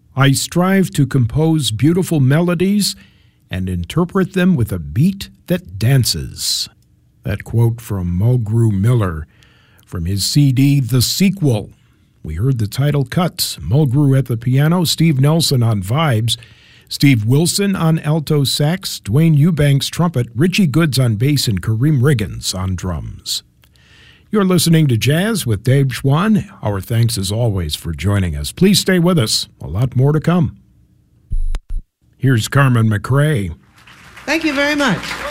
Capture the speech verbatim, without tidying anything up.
I strive to compose beautiful melodies and interpret them with a beat that dances. That quote from Mulgrew Miller from his C D, The Sequel. We heard the title cuts, Mulgrew at the piano, Steve Nelson on vibes, Steve Wilson on alto sax, Dwayne Eubanks trumpet, Richie Goods on bass, and Kareem Riggins on drums. You're listening to Jazz with Dave Schwann. Our thanks as always for joining us. Please stay with us. A lot more to come. Here's Carmen McRae. Thank you very much.